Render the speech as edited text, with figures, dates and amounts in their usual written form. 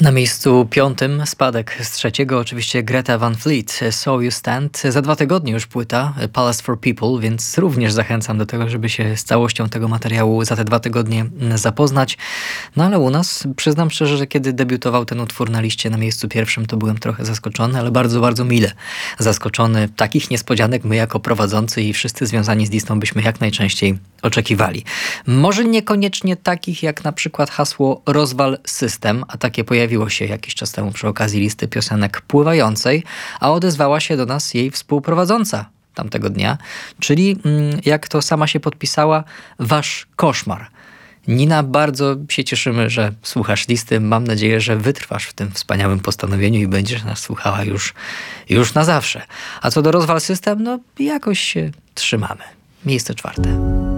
Na miejscu 5 spadek z 3, oczywiście Greta Van Fleet, So You Stand. Za 2 tygodnie już płyta Palace for People, więc również zachęcam do tego, żeby się z całością tego materiału za te 2 tygodnie zapoznać. No ale u nas, przyznam szczerze, że kiedy debiutował ten utwór na liście na miejscu 1, to byłem trochę zaskoczony, ale bardzo, bardzo mile zaskoczony. Takich niespodzianek my jako prowadzący i wszyscy związani z listą byśmy jak najczęściej oczekiwali. Może niekoniecznie takich jak na przykład hasło Rozwal system, a takie pojawiło się jakiś czas temu przy okazji listy piosenek pływającej, a odezwała się do nas jej współprowadząca tamtego dnia, czyli jak to sama się podpisała, wasz koszmar. Nina, bardzo się cieszymy, że słuchasz listy. Mam nadzieję, że wytrwasz w tym wspaniałym postanowieniu i będziesz nas słuchała już na zawsze. A co do Rozwal system, no jakoś się trzymamy. Miejsce 4.